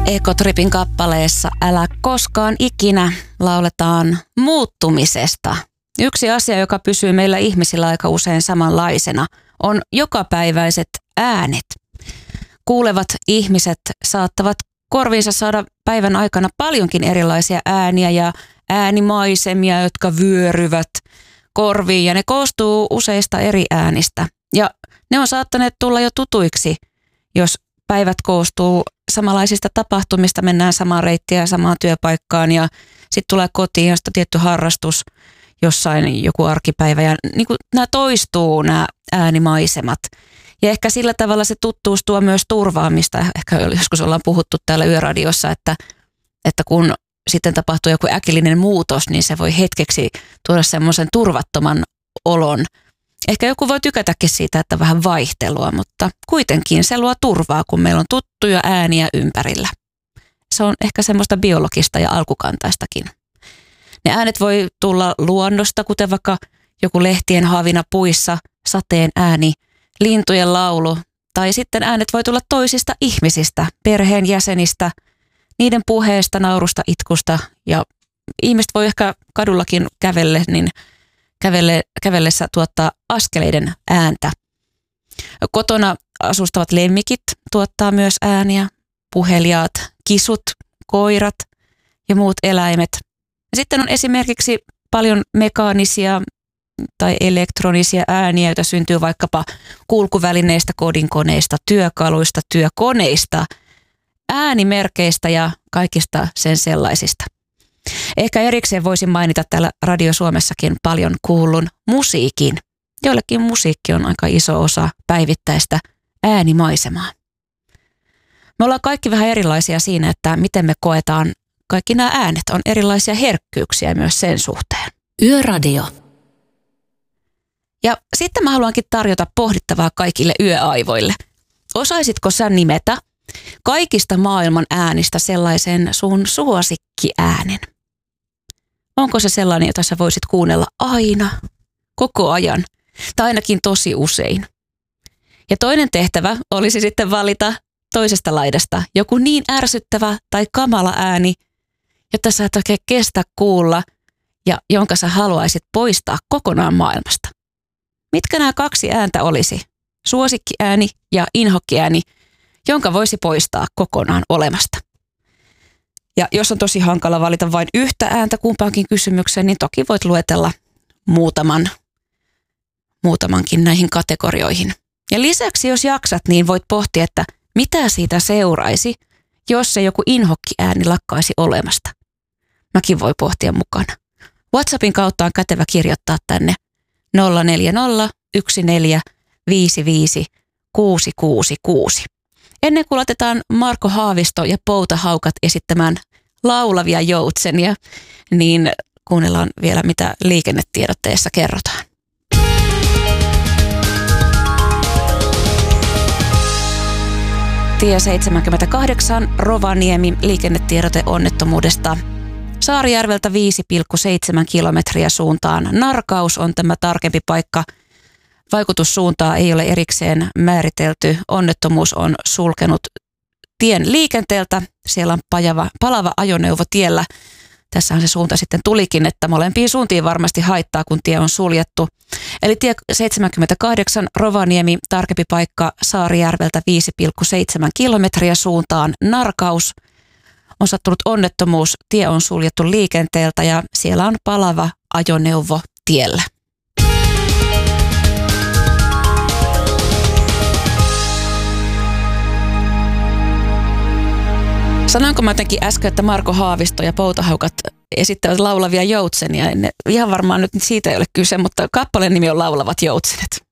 Ekotripin kappaleessa Älä koskaan ikinä lauletaan muuttumisesta. Yksi asia, joka pysyy meillä ihmisillä aika usein samanlaisena, on jokapäiväiset äänet. Kuulevat ihmiset saattavat korviinsa saada päivän aikana paljonkin erilaisia ääniä ja äänimaisemia, jotka vyöryvät korviin, ja ne koostuu useista eri äänistä. Ja ne on saattaneet tulla jo tutuiksi, jos päivät koostuu samanlaisista tapahtumista, mennään samaan reittiä ja samaan työpaikkaan ja sitten tulee kotiin, josta tietty harrastus, jossain joku arkipäivä ja niin kuin nämä toistuu nämä äänimaisemat. Ja ehkä sillä tavalla se tuttuus tuo myös turvaamista. Ehkä joskus ollaan puhuttu täällä Yöradiossa, että kun sitten tapahtuu joku äkillinen muutos, niin se voi hetkeksi tuoda semmoisen turvattoman olon. Ehkä joku voi tykätäkin siitä, että vähän vaihtelua, mutta kuitenkin se luo turvaa, kun meillä on tuttuja ääniä ympärillä. Se on ehkä semmoista biologista ja alkukantaistakin. Ne äänet voi tulla luonnosta, kuten vaikka joku lehtien havina puissa, sateen ääni, lintujen laulu, tai sitten äänet voi tulla toisista ihmisistä, perheen jäsenistä, niiden puheesta, naurusta, itkusta, ja ihmiset voi ehkä kadullakin kävellessä tuottaa askeleiden ääntä. Kotona asustavat lemmikit tuottaa myös ääniä, puheliaat, kisut, koirat ja muut eläimet. Sitten on esimerkiksi paljon mekaanisia tai elektronisia ääniä, joita syntyy vaikkapa kulkuvälineistä, kodinkoneista, työkaluista, työkoneista, äänimerkeistä ja kaikista sen sellaisista. Ehkä erikseen voisin mainita täällä Radio Suomessakin paljon kuullun musiikin. Joillekin musiikki on aika iso osa päivittäistä äänimaisemaa. Me ollaan kaikki vähän erilaisia siinä, että miten me koetaan kaikki nämä äänet. On erilaisia herkkyyksiä myös sen suhteen. Yöradio. Ja sitten mä haluankin tarjota pohdittavaa kaikille yöaivoille. Osaisitko sä nimetä kaikista maailman äänistä sellaisen sun suosikkiäänen? Onko se sellainen, jota sä voisit kuunnella aina, koko ajan, tai ainakin tosi usein? Ja toinen tehtävä olisi sitten valita toisesta laidasta joku niin ärsyttävä tai kamala ääni, jota sä et oikein kestä kuulla ja jonka sä haluaisit poistaa kokonaan maailmasta. Mitkä nämä kaksi ääntä olisi? Suosikkiääni ja inhokkiääni, jonka voisi poistaa kokonaan olemasta. Ja jos on tosi hankala valita vain yhtä ääntä kumpaankin kysymykseen, niin toki voit luetella muutamankin näihin kategorioihin. Ja lisäksi, jos jaksat, niin voit pohtia, että mitä siitä seuraisi, jos se joku inhokkiääni lakkaisi olemasta. Mäkin voi pohtia mukana. WhatsAppin kautta on kätevä kirjoittaa tänne 040 14 55 666. Ennen kuin laitetaan Marko Haavisto ja Poutahaukat esittämään laulavia joutsenia, niin kuunnellaan vielä, mitä liikennetiedotteessa kerrotaan. Tie 78 Rovaniemi, liikennetiedote onnettomuudesta. Saarijärveltä 5,7 kilometriä suuntaan. Narkaus on tämä tarkempi paikka. Vaikutussuuntaa ei ole erikseen määritelty. Onnettomuus on sulkenut tien liikenteeltä. Siellä on palava ajoneuvo tiellä. Tässähän se suunta sitten tulikin, että molempiin suuntiin varmasti haittaa, kun tie on suljettu. Eli tie 78 Rovaniemi, tarkempi paikka Saarijärveltä 5,7 kilometriä suuntaan. Narkaus. On sattunut onnettomuus, tie on suljettu liikenteeltä ja siellä on palava ajoneuvo tiellä. Sanoinko mä jotenkin äsken, että Marko Haavisto ja Poutahaukat esittävät laulavia joutsenia? Ihan varmaan nyt siitä ei ole kyse, mutta kappaleen nimi on Laulavat joutsenet.